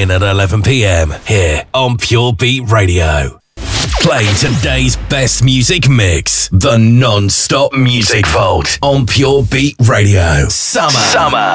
in at 11 p.m. here on Pure Beat Radio. Playing today's best music mix, the non-stop music vault on Pure Beat Radio. Summer.